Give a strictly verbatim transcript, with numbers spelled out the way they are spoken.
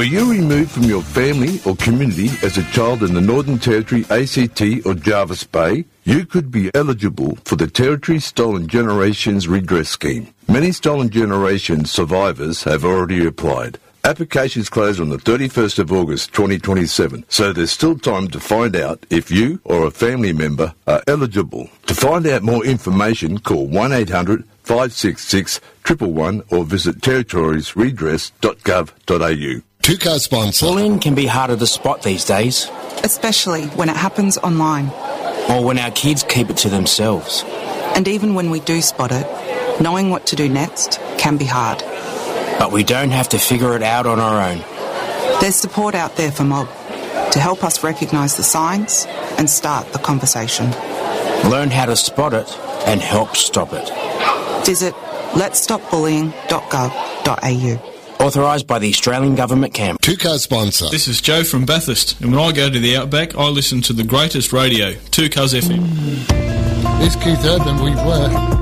Were you removed from your family or community as a child in the Northern Territory, A C T or Jervis Bay? You could be eligible for the Territory Stolen Generations Redress Scheme. Many Stolen Generations survivors have already applied. Applications close on the thirty-first of August twenty twenty-seven, so there's still time to find out if you or a family member are eligible. To find out more information, call one eight hundred five six six one one one or visit territories redress dot gov dot a u. Two-car sponsor. Bullying can be harder to spot these days. Especially when it happens online. Or when our kids keep it to themselves. And even when we do spot it, knowing what to do next can be hard. But we don't have to figure it out on our own. There's support out there for Mob to help us recognise the signs and start the conversation. Learn how to spot it and help stop it. Visit lets stop bullying dot gov dot a u. Authorised by the Australian Government Camp. Two-car sponsor. This is Joe from Bathurst, and when I go to the Outback, I listen to the greatest radio, Two Cars F M. Here's Keith Urban, we were.